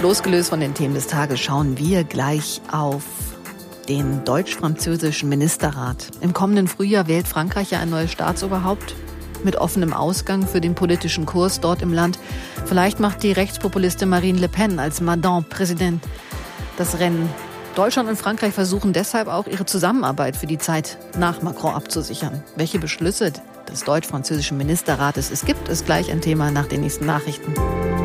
losgelöst von den Themen des Tages schauen wir gleich auf den deutsch-französischen Ministerrat. Im kommenden Frühjahr wählt Frankreich ja ein neues Staatsoberhaupt mit offenem Ausgang für den politischen Kurs dort im Land. Vielleicht macht die Rechtspopulistin Marine Le Pen als Madame Präsident das Rennen. Deutschland und Frankreich versuchen deshalb auch ihre Zusammenarbeit für die Zeit nach Macron abzusichern. Welche Beschlüsse des deutsch-französischen Ministerrates es gibt, ist gleich ein Thema nach den nächsten Nachrichten.